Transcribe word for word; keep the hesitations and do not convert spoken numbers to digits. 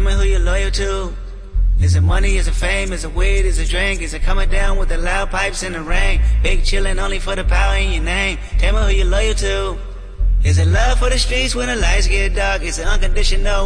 Tell me who you're loyal to. Is it money, is it fame, is it weed, is it drink? Is it coming down with the loud pipes in the rain? Big chillin' only for the power in your name. Tell me who you're loyal to. Is it love for the streets when the lights get dark? Is it unconditional?